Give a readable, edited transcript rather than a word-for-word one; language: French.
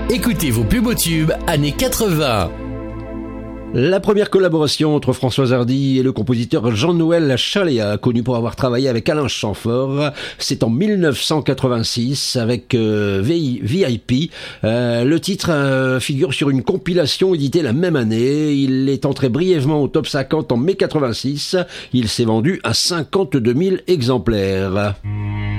Écoutez vos pubs au tube années 80. La première collaboration entre Françoise Hardy et le compositeur Jean-Noël Chaléa, connu pour avoir travaillé avec Alain Chamfort, c'est en 1986 avec VIP. Le titre figure sur une compilation éditée la même année. Il est entré brièvement au top 50 en mai 86. Il s'est vendu à 52 000 exemplaires.